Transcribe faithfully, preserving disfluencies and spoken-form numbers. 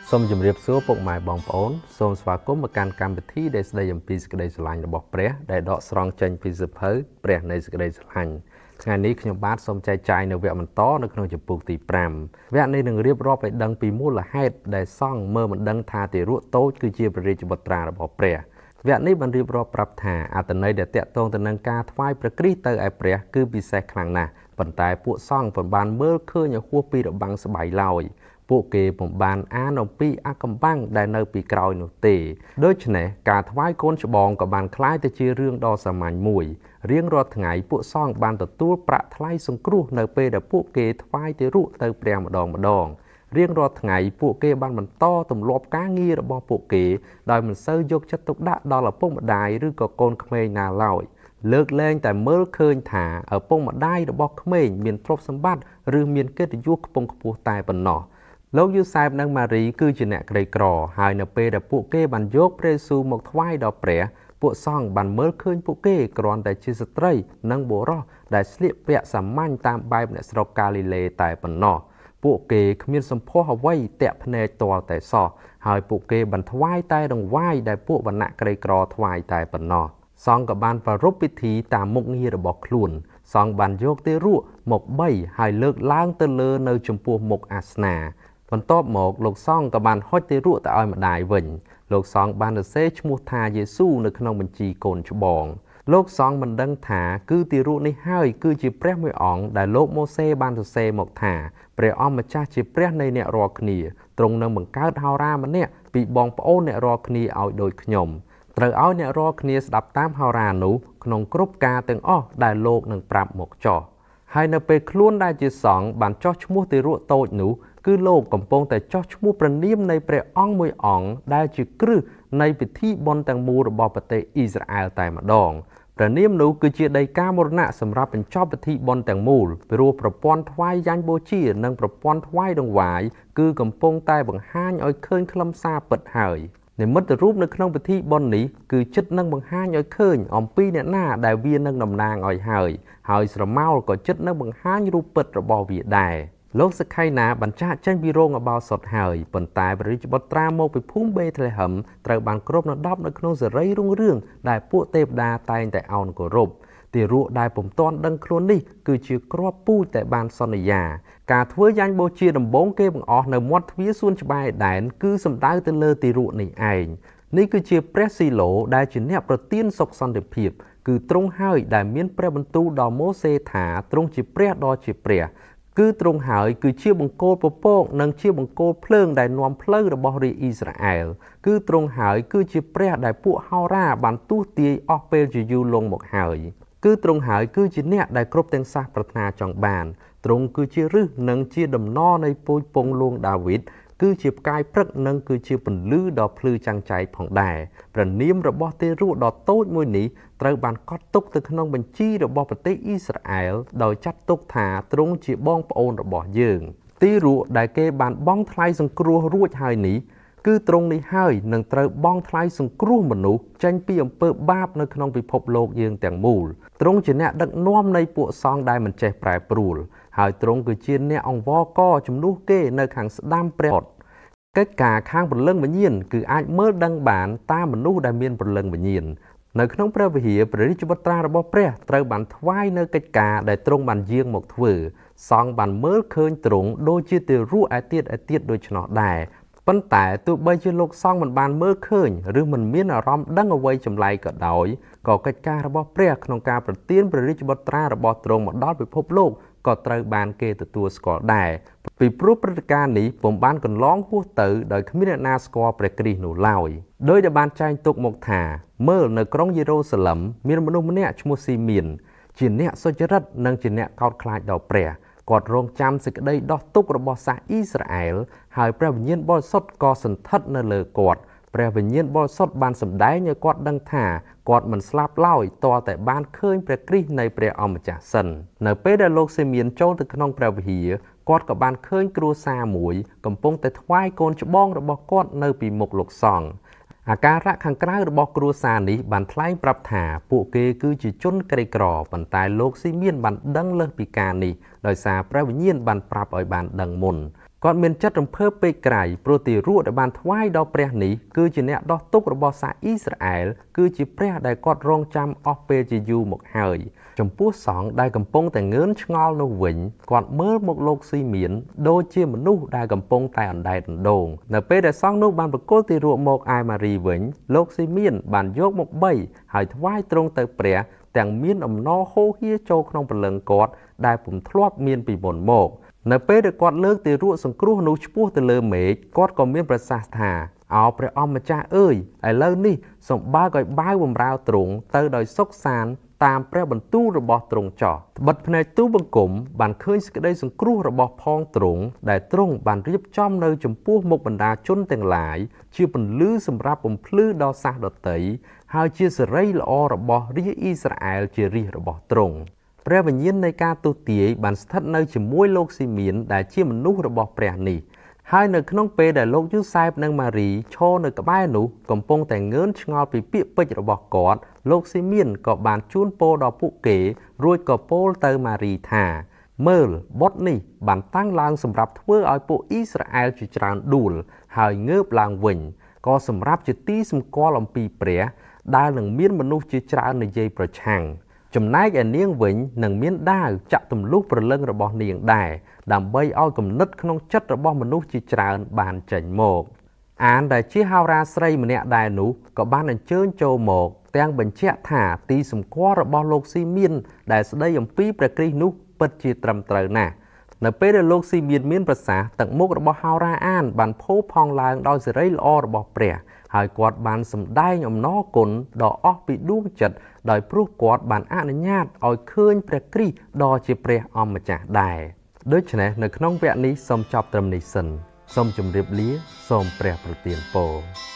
សូមជម្រាបសួរពុកម៉ែបងប្អូនសូមស្វាគមន៍មកកាន់កម្មវិធីដែលស្ដីអំពីសេចក្តីស្រឡាញ់របស់ព្រះដែលដកស្រង់ចេញពីសៀវភៅព្រះនៃសេចក្តីស្រឡាញ់ថ្ងៃនេះខ្ញុំបាទសូមចែកចាយនៅវគ្គបន្តនៅក្នុងជំពូកទីប្រាំវគ្គនេះនឹងរៀបរាប់ឲ្យដឹងពីមូលហេតុដែលសង្ឃមើលមិនដឹងថាទារកតូចគឺជាព្រះរាជបុត្រារបស់ព្រះវគ្គនេះបានរៀបរាប់ប្រាប់ថាអត្ថន័យដែលតាក់ទងទៅនឹងការថ្វាយព្រះគ្រីស្ទទៅឯព្រះគឺពិសេសខ្លាំងណាស់ប៉ុន្តែពួកសង្ឃមិនបានមើលឃើញឲ្យហួសពីរបាំងស្បៃឡើយពួកគេពុំបានអានអំពីអាកំបាំងដែលនៅពីក្រោយនោះទេដូច្នេះការថ្វាយកូនច្បងក៏បានคล้ายទៅជារឿងដ៏សាមញ្ញមួយរៀងរាល់ថ្ងៃពួកសង្ឃបានទទួលប្រាក់ថ្លៃសង្គ្រោះនៅពេលដែលពួកគេថ្វាយទារកទៅព្រះម្ដងម្ដងរៀងរាល់ថ្ងៃពួកគេបានបន្តទម្លាប់ការងាររបស់ពួកគេដោយមិនសូវយកចិត្តទុកដាក់ដល់ឪពុកម្ដាយឬក៏កូនក្មេងណាឡើយលើកលែងតែមើលឃើញថាឪពុកម្ដាយរបស់ក្មេងមានទ្រព្យសម្បត្តិឬមានកិត្តិយសខ្ពង់ខ្ពស់តែប៉ុណ្ណោះលោកយូសែបនិងម៉ារីគឺជាអ្នកក្រីក្រហើយនៅពេលដែលពួកគេបានយកព្រះយេស៊ូវមកថ្វាយដល់ព្រះពួកសង្ឃបានមើលឃើញពួកគេគ្រាន់តែជាស្ត្រីនិងបុរសដែលស្លៀកពាក់សាមញ្ញតាមបែបអ្នកស្រុកកាលីលេតែប៉ុណ្ណោះពួកគេគ្មានសម្ផស្សអ្វីតាក់ភ្នែកទាល់តែសោះហើយពួកគេបានថ្វាយតែដង្វាយដែលពួកវណ្ណៈក្រីក្រថ្វាយតែប៉ុណ្ណោះសង្ឃក៏បានប្រារព្ធពិធីតាមមុខងាររបស់ខ្លួនសង្ឃបានយកទារកមកបីហើយលើកឡើងទៅលើនៅចំពោះមុខអាសនាបន្ទាប់មកលោកសង្ឃក៏បានហុចទារកទៅឲ្យម្ដាយវិញលោកសង្ឃបានសរសេរឈ្មោះថាយេស៊ូវនៅក្នុងបញ្ជីកូនច្បងលោកសង្ឃមិនដឹងថាគឺទារកនេះហើយគឺជាព្រះមួយអង្គដែលលោកម៉ូសេបានសរសេរមកថាព្រះអង្គម្ចាស់ជាព្រះនៃអ្នករាល់គ្នាទ្រង់នឹងបង្កើតហោរាម្នាក់ពីបងប្អូនអ្នករាល់គ្នាឲ្យដូចខ្ញុំត្រូវឲ្យអ្នករាល់គ្នាស្ដាប់តាមហោរានោះក្នុងគ្រប់ការទាំងអស់ដែលលោកនឹងប្រាប់មកចោះហើយនៅពេលខ្លួនដែលជាសង្ឃបានចោះឈ្មោះទារកតូចនោះគឺលោកកំពុងតែចោះឈ្មោះព្រះនាមនៃព្រះអង្គមួយអង្គដែលជាគ្រឹះនៃពិធីបុណ្យទាំងមូលរបស់ប្រទេសអ៊ីស្រាអែលតែម្ដងព្រះនាមនោះគឺជាដីកាមរណៈសម្រាប់បញ្ចប់ពិធីបុណ្យទាំងមូលព្រោះប្រព័ន្ធថ្វាយយ៉ាញ់បូជានិងប្រព័ន្ធថ្វាយដង្វាយគឺកំពុងតែបង្ហាញឲ្យឃើញខ្លឹមសារពិតហើយនិមិត្តរូបនៅក្នុងពិធីបុណ្យនេះគឺចិត្តនឹងបង្ហាញឲ្យឃើញអំពីអ្នកណាដែលវានឹងតំណាងឲ្យហើយហើយស្រមោលក៏ចិត្តនឹងបង្ហាញរូបពិតរបស់វាដែរលោកសក្ខីណាបានចាក់ចេញពីរោងអបោសុតហើយប៉ុន្តែព្រះរាជបុត្រាមកពីភូមិបេតលេហឹមត្រូវបានគ្របដណ្ដប់នៅក្នុងសេរីរុងរឿងដែលពួកទេវតាតែងតែអោនគោរពទារកដែលពុំទាន់ដឹងខ្លួននេះគឺជាគ្រាប់ពូជតែបានសន្យាការធ្វើយ៉ាញ់បូជាដំបូងគេបង្អស់នៅមាត់ទ្វារសួនច្បារដែនគឺសំដៅទៅលើទារកនេះឯងនេះគឺជាព្រះស៊ីឡូដែលជាអ្នកប្រទានសុខសន្តិភាពគឺទ្រង់ហើយដែលមានព្រះបន្ទូលដល់ម៉ូសេថាទ្រង់ជាព្រះដ៏ជាព្រះគឺទ្រង់ហើយគឺជាបង្គោលពពកនិងជាបង្គោលភ្លើងដែលនាំផ្លូវរបស់រាជអ៊ីស្រាអែលគឺទ្រង់ហើយគឺជាព្រះដែលពួកហោរាបានទូសទាយអស់ពេលជាយូរលង់មកហើយគឺទ្រង់ហើយគឺជាអ្នកដែលគ្រប់ទាំងសះប្រាថ្នាចង់បានទ្រង់គឺជាឫសនិងជាដំណរនៃពូជពងលួងដាវីតគឺជាផ្កាយព្រឹកនិងគឺជាពន្លឺដ៏ភ្លឺចាំងចែកផងដែរព្រះនាមរបស់ទេរកដ៏តូចមួយនេះត្រូវបានកត់ទុកទៅក្នុងបញ្ជីរបស់ប្រទេសអ៊ីស្រាអែលដោយចាត់ទុកថាទ្រង់ជាបងប្អូនរបស់យើងទីរកដែលគេបានបង់ថ្លៃសង្គ្រោះរួចហើយនេះគឺទ្រង់នេះហើយនឹងត្រូវបង់ថ្លៃសង្គ្រោះមនុស្សចេញពីអំពើបាបនៅក្នុងពិភពលោកយើងទាំងមូលទ្រង់ជាអ្នកដឹកនាំនៃពួកសង្ឃដែលមិនចេះប្រែប្រួលហើយទ្រង់គឺជាអ្នកអង្វរកជំនួសគេនៅខាងស្ដាំព្រះកិច្ចការខាងព្រលឹងវិញ្ញាណគឺអាចមើលដឹងបានតាមមនុស្សដែលមានព្រលឹងវិញ្ញាណនៅក្នុងព្រះវិហារព្រះរាជបុត្រារបស់ព្រះត្រូវបានថ្វាយនៅកិច្ចការដែលទ្រង់បានយាងមកធ្វើសង្ឃបានមើលឃើញទ្រង់ដូចជាទារកឯទៀតឯទៀតដូច្នោះដែរប៉ុន្តែទោះបីជាលោកសង្ឃមិនបានមើលឃើញឬមិនមានអារម្មណ៍ដឹងអ្វីចម្លែកក៏ដោយក៏កិច្ចការរបស់ព្រះក្នុងការប្រទានព្រះរាជបុត្រារបស់ទ្រង់មកដល់ពិភពលោកក៏ត្រូវបានគេទទួលស្គាល់ដែរពីព្រោះព្រឹត្តិការណ៍នេះពុំបានកន្លងហួសទៅដោយគ្មានអ្នកណាស្គាល់ព្រះគ្រីស្ទនោះឡើយដោយដែលបានចែងទុកមកថាមើលនៅក្រុងយេរូសាឡិមមានមនុស្សម្នាក់ឈ្មោះស៊ីមៀនជាអ្នកសុចរិតនិងជាអ្នកកោតខ្លាចដល់ព្រះគាត់រងចាំសេចក្តីដោះទុក្ខរបស់សាសអ៊ីស្រាអែលហើយព្រះវិញ្ញាណបរិសុទ្ធក៏សន្ធិដ្ឋនៅលើគាត់ព្រះវិញ្ញាណបរិសុទ្ធបានសម្ដែងឲ្យគាត់ដឹងថាគាត់មិនស្លាប់ឡើយទាល់តែបានឃើញព្រះគ្រីស្ទនៃព្រះអម្ចាស់សិននៅពេលដែលលោកសេមៀនចូលទៅក្នុងព្រះវិហារគាត់ក៏បានឃើញគ្រួសារមួយកំពុងតែថ្វាយកូនច្បងរបស់គាត់នៅពីមុខលោកសង្ឃអាការៈខាងក្រៅរបស់គ្រួសារនេះបានថ្លែងប្រាប់ថាពួកគេគឺជាជនក្រីក្រប៉ុន្តែលោកស៊ីមៀនបានដឹងលើសពីការនេះដោយសារព្រះវិញ្ញាណបានប្រាប់ឲ្យបានដឹងមុនគាត់មានចិត្តរំភើបពេកក្រៃព្រោះទីរੂដែលបានថ្វាយដល់ព្រះនេះគឺជាអ្នកដោះទុក្ខរបស់សាសអ៊ីស្រាអែលគឺជាព្រះដែលគាត់រងចាំអស់ពេលជាយូរមកហើយចំពោះសង្ឃដែលកំពុងតែងឿនឆ្ងល់នោះវិញគាត់មើលមកលោកស៊ីមៀនដូចជាមនុស្សដែលកំពុងតែអណ្ដែតអណ្ដូងនៅពេលដែលសង្ឃនោះបានប្រគល់ទីរੂមកឯម៉ារីវិញលោកស៊ីមៀនបានយកមកបីហើយថ្វាយទ្រង់ទៅព្រះទាំងមានអំណរហូរហៀចូលក្នុងព្រលឹងគាត់ដែលពុំធ្លាប់មានពីមុនមកនៅពេលដែលគាត់លើកទីរੂសង្គ្រោះនោះឆ្ពោះទៅលើមេឃគាត់ក៏មានប្រសាសន៍ថាអោព្រះអង្គម្ចាស់អើយឥឡូវនេះសូមបើកឲ្យបាវបំរើទ្រង់ទៅដោយសុខសាន្តតាមព្រះបន្ទូលរបស់ទ្រង់ចោះត្បិតភ្នែកទូបង្គំបានឃើញសេចក្តីសង្គ្រោះរបស់ផងទ្រង់ដែលទ្រង់បានរៀបចំនៅចំពោះមុខបណ្ដាជនទាំងឡាយជាពន្លឺសម្រាប់បំភ្លឺដល់សាសដតីហើយជាសេរីល្អរបស់រាជអ៊ីស្រាអែលជារាជរបស់ទ្រង់ព្រះវិញ្ញាណនៃការទស្សទាយបានស្ថិតនៅជាមួយលោកស៊ីមៀនដែលជាមនុស្សរបស់ព្រះនេះហើយនៅក្នុងពេលដែលលោកយូសែបនិងម៉ារីឈរនៅក្បែរនោះកំពុងតែងឿនឆ្ងល់ពីពាក្យពេចន៍របស់គាត់លោកស៊ីមៀនក៏បានជូនពរដល់ពួកគេរួចក៏ពោលទៅម៉ារីថាមើលបុត្រនេះបានតាំងឡើងសម្រាប់ធ្វើឲ្យពួកអ៊ីស្រាអែលជាច្រើនដួលហើយងើបឡើងវិញក៏សម្រាប់ជាទីសម្គាល់អំពីព្រះដែលនឹងមានមនុស្សជាច្រើននិយាយប្រឆាំងចំណែកឯនាងវិញនឹងមានដាវចាក់ទម្លុះព្រលឹងរបស់នាងដែរដើម្បីឲ្យគំនិតក្នុងចិត្តរបស់មនុស្សជាច្រើនបានចេញមកអានដែលជាហោរាស្រីម្នាក់ដែរនោះក៏បានអញ្ជើញចូលមកទាំងបញ្ជាក់ថាទីសម្គាល់របស់លោកស៊ីមៀនដែលស្ដីអំពីព្រះគ្រីស្ទនោះពិតជាត្រឹមត្រូវណាស់នៅពេលដែលលោកស៊ីមៀនមានប្រសាសន៍ទឹកមុខរបស់ហោរាអានបានផូរផង់ឡើងដោយសេរីល្អរបស់ព្រះហើយគាត់បានសម្ដែងអំណរគុណដ៏អស់ពីដួងចិត្តដោយព្រោះគាត់បានអនុញ្ញាតឲ្យឃើញព្រះគ្រីស្ទដ៏ជាព្រះអម្ចាស់ដែរដូច្នេះនៅក្នុងវគ្គនេះសូមចប់ត្រឹមនេះសិនសូមជម្រាបលាសូមព្រះប្រទានពរ